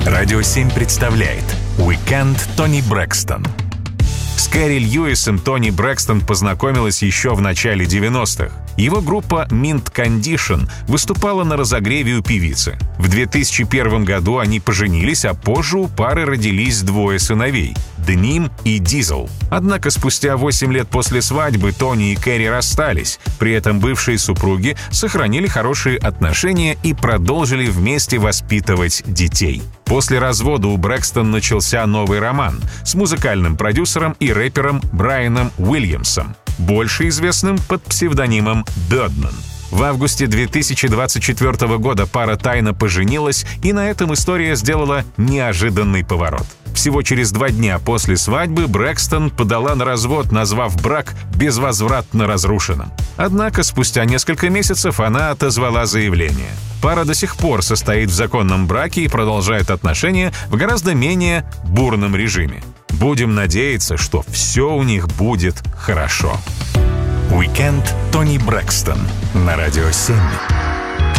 Радио 7 представляет «Уикенд Тони Брэкстон». С Кэрри Льюисом Тони Брэкстон познакомилась еще в начале 90-х. Его группа Mint Condition выступала на разогреве у певицы. В 2001 году они поженились, а позже у пары родились двое сыновей — Деним и Дизел. Однако спустя 8 лет после свадьбы Тони и Кэрри расстались. При этом бывшие супруги сохранили хорошие отношения и продолжили вместе воспитывать детей. После развода у Брэкстон начался новый роман с музыкальным продюсером и рэпером Брайаном Уильямсом, больше известным под псевдонимом Birdman. В августе 2024 года пара тайно поженилась, и на этом история сделала неожиданный поворот. Всего через 2 дня после свадьбы Брэкстон подала на развод, назвав брак безвозвратно разрушенным. Однако спустя несколько месяцев она отозвала заявление. Пара до сих пор состоит в законном браке и продолжает отношения в гораздо менее бурном режиме. Будем надеяться, что все у них будет хорошо. Уикенд Тони Брэкстон на Радио 7.